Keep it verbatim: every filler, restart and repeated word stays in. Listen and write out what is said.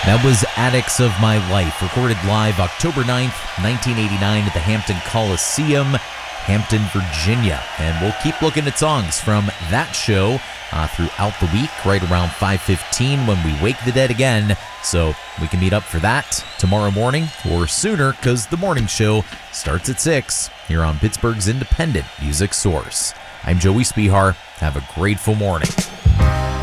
That was Addicts of My Life, recorded live October ninth, nineteen eighty-nine at the Hampton Coliseum, Hampton, Virginia. And we'll keep looking at songs from that show uh, throughout the week, right around five fifteen when we wake the dead again. So we can meet up for that tomorrow morning or sooner, because the morning show starts at six here on Pittsburgh's independent music source. I'm Joey Spihar. Have a grateful morning.